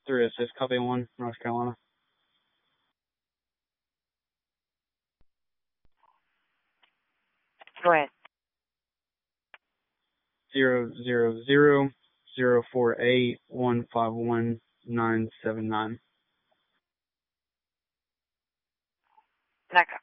306, copy 1, North Carolina. Go ahead. 000-048-151-979. Echo.